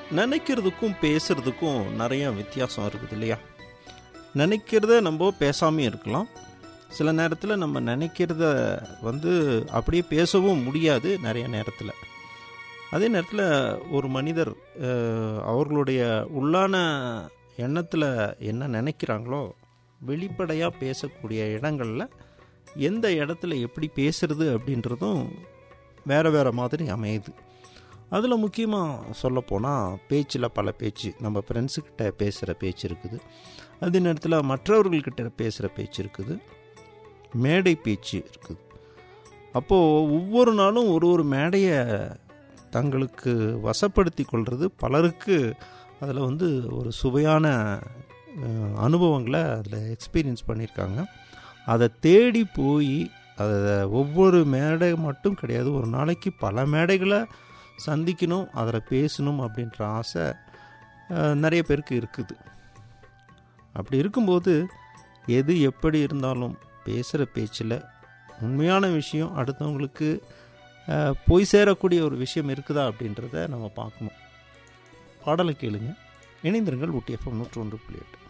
நினைக்கிறதுக்கும் பேசுறதுக்கும் நிறைய வித்தியாசம் இருக்குது இல்லையா? நினைக்கிறத நம்ம பேசாமே இருக்கலாம். சில நேரத்தில் நம்ம நினைக்கிறத அப்படியே பேசவும் முடியாது நிறைய நேரத்தில். அதே நேரத்தில் ஒரு மனிதர் அவர்களுடைய உள்ளான எண்ணத்தில் என்ன நினைக்கிறாங்களோ வெளிப்படையாக பேசக்கூடிய இடங்களில் எந்த இடத்துல எப்படி பேசுறது அப்படின்றதும் வேறு வேறு மாதிரி அமையுது. அதில் முக்கியமாக சொல்லப்போனால் பேச்சில் பல பேச்சு, நம்ம ஃப்ரெண்ட்ஸுக்கிட்ட பேசுகிற பேச்சு இருக்குது, அதே நேரத்தில் மற்றவர்கள்கிட்ட பேசுகிற பேச்சு இருக்குது, மேடை பேச்சு இருக்குது. அப்போது ஒவ்வொரு நாளும் ஒரு ஒரு மேடையை தங்களுக்கு வசப்படுத்தி கொள்வது பலருக்கு அதில் ஒரு சுவையான அனுபவங்களை அதில் எக்ஸ்பீரியன்ஸ் பண்ணியிருக்காங்க. அதை தேடி போய் அதை ஒவ்வொரு மேடை மட்டும் கிடையாது, ஒரு நாளைக்கு பல மேடைகளை சந்திக்கணும், அதில் பேசணும் அப்படின்ற ஆசை நிறைய பேருக்கு இருக்குது. அப்படி இருக்கும்போது எது எப்படி இருந்தாலும் பேசுகிற பேச்சில் உண்மையான விஷயம் அடுத்தவங்களுக்கு போய் சேரக்கூடிய ஒரு விஷயம் இருக்குதா அப்படின்றத நம்ம பார்க்கணும். பாடலை கேளுங்க, இணைந்திருங்கள். ஊட்டி FM 101.8.